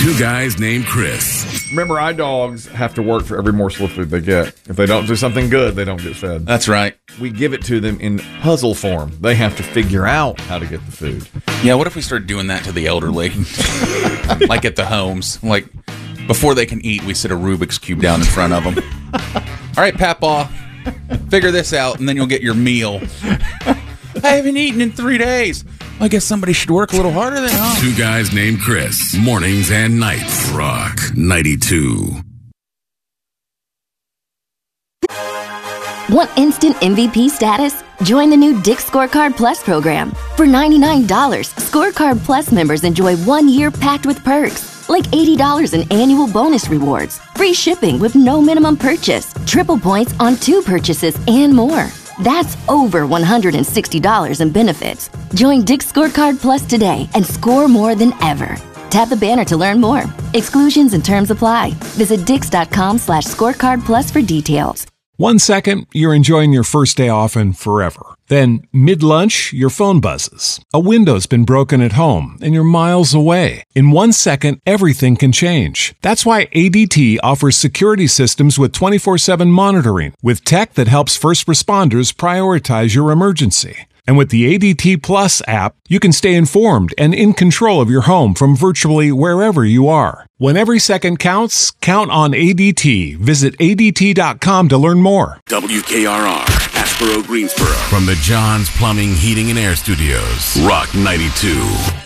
Two guys named Chris. Remember, our dogs have to work for every morsel of food they get. If they don't do something good, they don't get fed. That's right. We give it to them in puzzle form. They have to figure out how to get the food. Yeah, what if we start doing that to the elderly? Like at the homes. Like, before they can eat, we sit a Rubik's Cube down in front of them. All right, Papaw, figure this out, and then you'll get your meal. I haven't eaten in 3 days. I guess somebody should work a little harder than us. Two guys named Chris. Mornings and nights. Rock 92. Want instant MVP status? Join the new Dick's Scorecard Plus program. For $99, Scorecard Plus members enjoy 1 year packed with perks, like $80 in annual bonus rewards, free shipping with no minimum purchase, triple points on 2 purchases, and more. That's over $160 in benefits. Join Dick's Scorecard Plus today and score more than ever. Tap the banner to learn more. Exclusions and terms apply. Visit dix.com/scorecard plus for details. 1 second, you're enjoying your first day off and forever. Then, mid-lunch, your phone buzzes. A window's been broken at home and you're miles away. In 1 second, everything can change. That's why ADT offers security systems with 24/7 monitoring, with tech that helps first responders prioritize your emergency. And with the ADT Plus app, you can stay informed and in control of your home from virtually wherever you are. When every second counts, count on ADT. Visit ADT.com to learn more. WKRR, Asheboro, Greensboro. From the John's Plumbing, Heating, and Air Studios. Rock 92.